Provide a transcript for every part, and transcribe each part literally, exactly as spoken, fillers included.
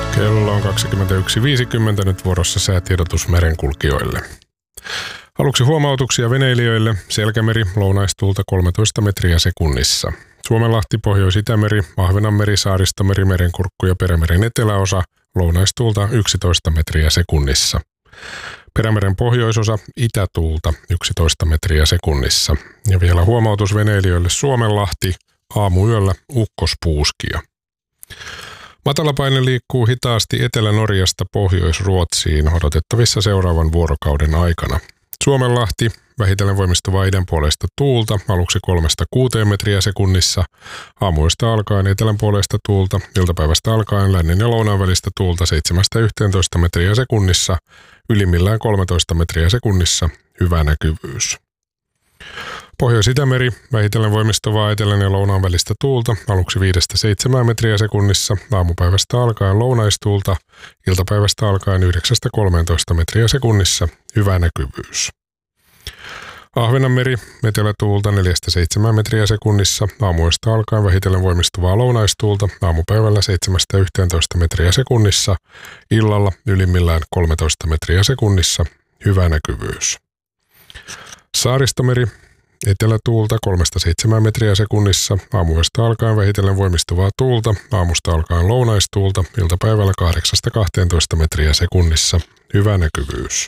Kello on kaksikymmentäyksi viisikymmentä, nyt vuorossa säätiedotus merenkulkijoille. Aluksi huomautuksia veneilijöille. Selkämeri, lounaistuulta kolmetoista metriä sekunnissa. Suomenlahti, Pohjois-Itämeri, Ahvenanmeri, Saaristomeri, Merenkurkku ja Perämeren eteläosa, lounaistuulta yksitoista metriä sekunnissa. Perämeren pohjoisosa, itätuulta yksitoista metriä sekunnissa. Ja vielä huomautus veneilijöille Suomenlahti, aamuyöllä ukkospuuskia. Matalapaine liikkuu hitaasti Etelä-Norjasta Pohjois-Ruotsiin odotettavissa seuraavan vuorokauden aikana. Suomenlahti, vähitellen voimistuvaa idänpuoleista tuulta, aluksi kolmesta kuuteen metriä sekunnissa, aamuista alkaen etelänpuoleista tuulta, iltapäivästä alkaen lännen ja lounaan välistä tuulta seitsemästä yhteentoista metriä sekunnissa, ylimmillään kolmetoista metriä sekunnissa, hyvä näkyvyys. Pohjois-Itämeri, vähitellen voimistuvaa etelän ja lounaan välistä tuulta, aluksi viidestä seitsemään metriä sekunnissa, aamupäivästä alkaen lounaistuulta, iltapäivästä alkaen yhdeksästä kolmeentoista metriä sekunnissa, hyvä näkyvyys. Ahvenanmeri, etelätuulta neljästä seitsemään metriä sekunnissa, aamuista alkaen vähitellen voimistuvaa lounaistuulta, aamupäivällä seitsemästä yhteentoista metriä sekunnissa, illalla ylimmillään kolmetoista metriä sekunnissa, hyvä näkyvyys. Saaristomeri, etelätuulta kolmesta seitsemään metriä sekunnissa, aamuyöstä alkaen vähitellen voimistuvaa tuulta, aamusta alkaen lounaistuulta, iltapäivällä kahdeksasta kahteentoista metriä sekunnissa, hyvä näkyvyys.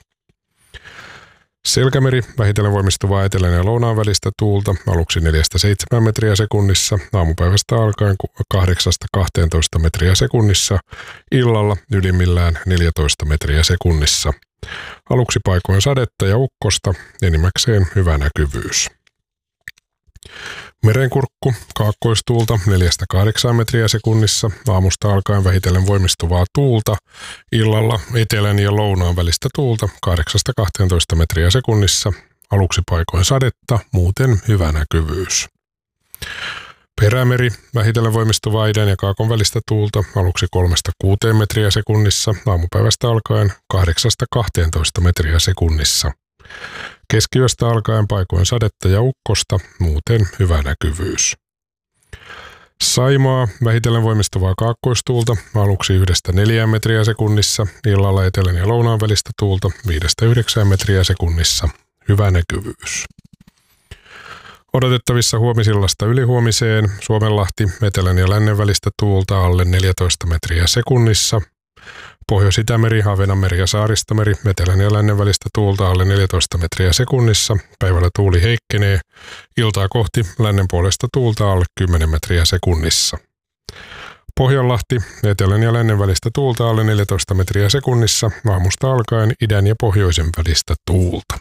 Selkämeri, vähitellen voimistuvaa etelän ja lounaan välistä tuulta, aluksi neljästä seitsemään metriä sekunnissa, aamupäivästä alkaen kahdeksasta kahteentoista metriä sekunnissa, illalla ylimmillään neljätoista metriä sekunnissa. Aluksi paikoin sadetta ja ukkosta, enimmäkseen hyvä näkyvyys. Merenkurkku, kaakkoistuulta neljästä kahdeksaan metriä sekunnissa, aamusta alkaen vähitellen voimistuvaa tuulta, illalla etelän ja lounaan välistä tuulta kahdeksasta kahteentoista metriä sekunnissa, aluksi paikoin sadetta, muuten hyvä näkyvyys. Perämeri, vähitellen voimistuvaa idän ja kaakon välistä tuulta, aluksi kolmesta kuuteen metriä sekunnissa, aamupäivästä alkaen kahdeksasta kahteentoista metriä sekunnissa. Keskiyöstä alkaen paikoin sadetta ja ukkosta, muuten hyvä näkyvyys. Saimaa, vähitellen voimistuvaa kaakkoistuulta, aluksi yhdestä neljään metriä sekunnissa, illalla etelän ja lounaan välistä tuulta viidestä yhdeksään metriä sekunnissa, hyvä näkyvyys. Odotettavissa huomisillasta ylihuomiseen, Suomenlahti, etelän ja lännen välistä tuulta alle neljätoista metriä sekunnissa. Pohjois-Itämeri, Ahvenanmeri ja Saaristomeri, etelän ja lännen välistä tuulta alle neljätoista metriä sekunnissa. Päivällä tuuli heikkenee, iltaa kohti lännen puolesta tuulta alle kymmenen metriä sekunnissa. Pohjanlahti, etelän ja lännen välistä tuulta alle neljätoista metriä sekunnissa, aamusta alkaen idän ja pohjoisen välistä tuulta.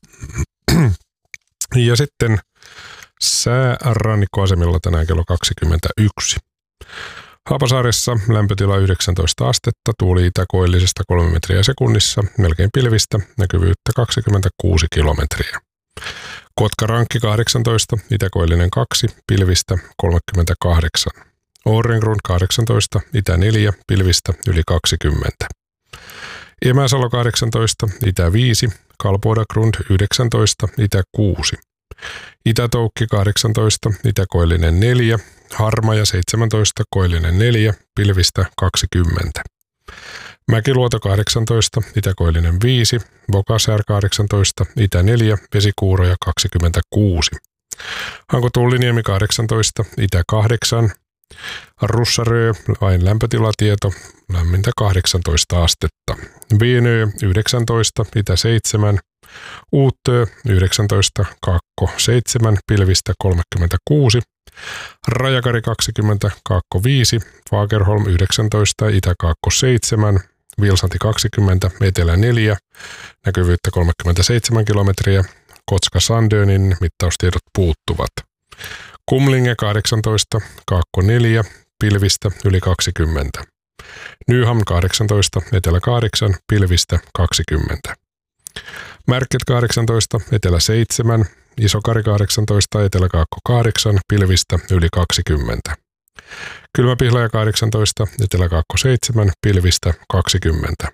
Ja sitten sää rannikkoasemilla tänään kello kaksikymmentäyksi. Haapasaaressa lämpötila yhdeksäntoista astetta, tuuli itäkoillisesta kolme metriä sekunnissa, melkein pilvistä, näkyvyyttä kaksikymmentäkuusi kilometriä. Kotkarankki kahdeksantoista, itäkoillinen kaksi, pilvistä kolmekymmentäkahdeksan. Årengrund kahdeksantoista, itä neljä, pilvistä yli kaksikymmentä. Emäsalo kahdeksantoista, itä viisi, Kalpodagrund yhdeksäntoista, itä kuusi. Itätoukki kahdeksantoista, itäkoillinen neljä, Harmaja seitsemäntoista, koillinen neljä, pilvistä kaksikymmentä. Mäkiluoto kahdeksantoista, itäkoillinen viisi, Vokasär kahdeksantoista, itä neljä, Vesikuuroja kaksikymmentäkuusi. Hanko-Tulliniemi kahdeksantoista, itä kahdeksan, Russarö, vain lämpötilatieto, lämmintä kahdeksantoista astetta. Vienö yhdeksäntoista, itä seitsemän, Uuttö yhdeksäntoista, Kaakko seitsemän, pilvistä kolmekymmentäkuusi. Rajakari kaksikymmentä, Kaakko viisi, Fagerholm yhdeksäntoista, Itä-Kaakko seitsemän, Vilsanti kaksikymmentä, Etelä neljä, näkyvyyttä kolmekymmentäseitsemän kilometriä, Kotska-Sandönin mittaustiedot puuttuvat. Kumlinge kahdeksantoista, Kaakko neljä, pilvistä yli kaksikymmentä. Nyhamn kahdeksantoista, Etelä kahdeksan, pilvistä kaksikymmentä. Märket kahdeksantoista, Etelä seitsemän, Isokari kahdeksantoista, Etelä-Kaakko kahdeksan, pilvistä yli kaksikymmentä. Kylmäpihlaja kahdeksantoista, Etelä-Kaakko seitsemän, pilvistä kaksikymmentä.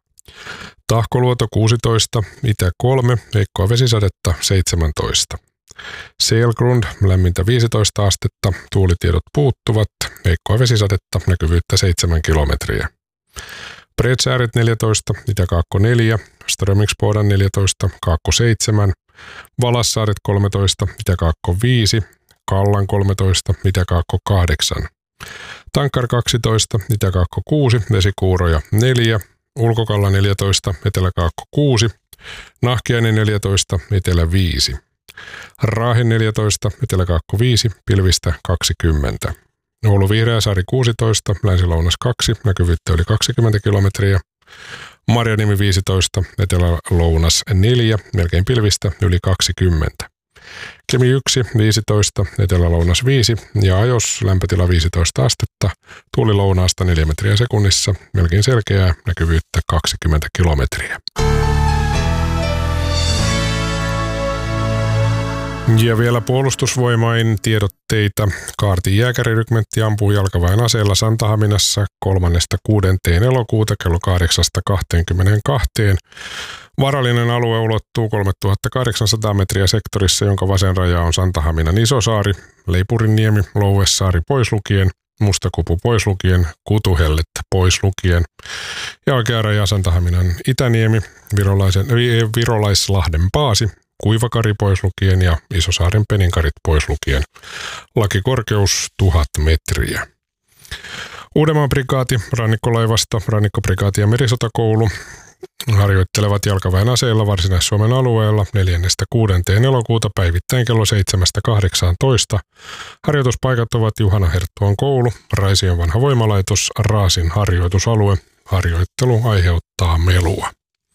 Tahkoluoto kuusitoista, Itä kolme, heikkoa vesisadetta seitsemäntoista. Selgrund, lämmintä viisitoista astetta, tuulitiedot puuttuvat, heikkoa vesisadetta, näkyvyyttä seitsemän kilometriä. Bredsääret neljätoista, Itäkaakko neljä, Strömingsbodan neljätoista, Kaakko seitsemän, Valassaaret kolmetoista, Itäkaakko viisi, Kallan kolmetoista, Itäkaakko kahdeksan. Tankkar kaksitoista, Itäkaakko kuusi, Vesikuuroja neljä, Ulkokalla neljätoista, Eteläkaakko kuusi, Nahkiainen neljätoista, Etelä viisi. Raahe neljätoista, Eteläkaakko viisi, pilvistä kaksikymmentä. Oulu Vihreäsaari kuusitoista, Länsi-Lounas kaksi, näkyvyyttä yli kaksikymmentä kilometriä. Marjaniemi viisitoista, Etelä-Lounas neljä, melkein pilvistä yli kaksikymmentä. Kemi yksi, viisitoista, Etelä-Lounas viisi ja Ajos lämpötila viisitoista astetta, tuuli lounaasta neljä metriä sekunnissa, melkein selkeää, näkyvyyttä kaksikymmentä kilometriä. Ja vielä puolustusvoimain tiedotteita. Kaartin jääkärirykmentti ampuu jalkaväen aseella Santahaminassa kolmannesta kuudenteen elokuuta kello kahdeksasta kahteenkymmeneenkahteen. Varallinen alue ulottuu kolmetuhattakahdeksansataa metriä sektorissa, jonka vasen raja on Santahaminan Isosaari, Leipurinniemi, Louvessaari pois lukien, Mustakupu pois lukien, Kutuhellet pois lukien ja oikea raja Santahaminan Itäniemi, Virolaisen, Virolaislahden Paasi, Kuivakari pois lukien ja Isosaaren Peninkarit pois lukien. Lakikorkeus tuhat metriä. Uudenmaan prikaati, rannikkolaivasto, rannikkoprikaati ja merisotakoulu harjoittelevat jalkaväen aseilla Varsinais-Suomen alueella neljännestä kuudenteen elokuuta päivittäin kello seitsemästä kahdeksaantoista. Harjoituspaikat ovat Juhana Herttuan koulu, Raision vanha voimalaitos, Raasin harjoitusalue. Harjoittelu aiheuttaa melua.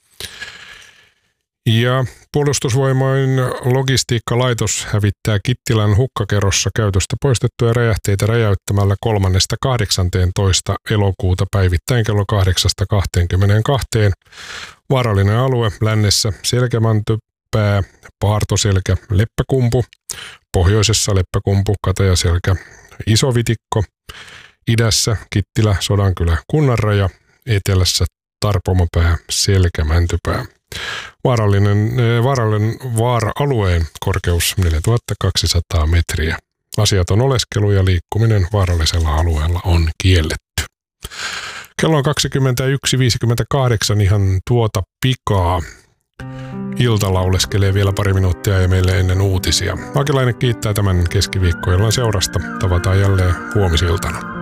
Ja puolustusvoimain logistiikkalaitos hävittää Kittilän hukkakerossa käytöstä poistettuja räjähteitä räjäyttämällä kolmannesta kahdeksanteentoista elokuuta päivittäin kello kahdeksasta kahteenkymmeneenkahteen. Vaarallinen alue lännessä Selkämäntypää, Paartoselkä, Leppäkumpu, pohjoisessa Leppäkumpu, Katajaselkä, Isovitikko, idässä Kittilä, Sodankylä, Kunnanraja, etelässä Tarpomopää, Selkämäntypää. Vaarallinen, vaarallinen vaara-alueen korkeus neljätuhattakaksisataa metriä. Asiaton oleskelu ja liikkuminen vaarallisella alueella on kielletty. Kello on kaksikymmentäyksi viisikymmentäkahdeksan ihan tuota pikaa. Ilta lauleskelee vielä pari minuuttia ja meille ennen uutisia. Akilainen kiittää tämän keskiviikkoillan seurasta. Tavataan jälleen huomisiltana.